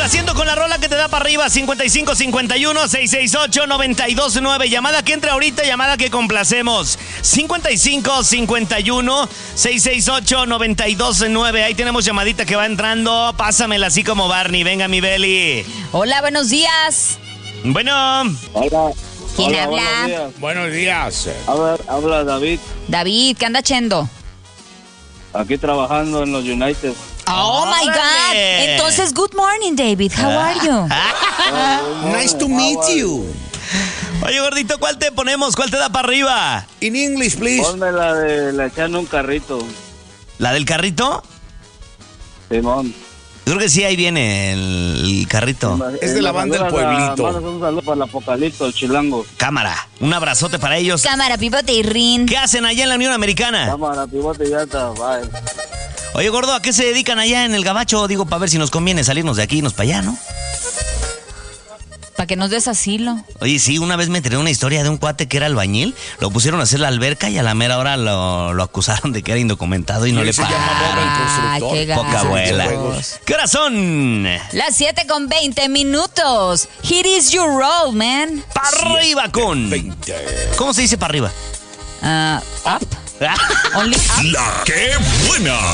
Complaciendo con la rola que te da para arriba, 5551-668-929. Llamada que entra ahorita, llamada que complacemos. 5551-668-929. Ahí tenemos llamadita que va entrando. Pásamela así como Barney. Venga, mi Beli. Hola, buenos días. Bueno. Hola. ¿Quién Hola, habla? Buenos días. Habla David, David, ¿qué anda echando? aquí trabajando en los United. Oh my God. ¡Órale! Entonces, good morning, David. How are you? Nice to meet you. Oye, gordito, ¿cuál te ponemos? ¿Cuál te da para arriba? In English, please. Ponme la de la echando un carrito, ¿La del carrito? Simón. Creo que sí, ahí viene el carrito. Es de la banda El Pueblito. Mandas un saludo para el Apocalipto, el Chilango. Cámara, un abrazote para ellos. Cámara, pivote y rin. ¿Qué hacen allá en la Unión Americana? Cámara, pivote y alta, bye. Oye, gordo, ¿a qué se dedican allá en el gabacho? Digo, para ver si nos conviene salirnos de aquí y irnos para allá, ¿no? Para que nos des asilo. Oye, sí, una vez me enteré una historia de un cuate que era albañil. Lo pusieron a hacer la alberca y a la mera hora lo acusaron de que era indocumentado y no le Se llama Bob pagaron. el constructor. Qué Poca ganas. abuela. Juegos. ¿Qué horas son? Las 7:20. It is your role, man. Para arriba con... 20. ¿Cómo se dice para arriba? Up. Only up. La que buena.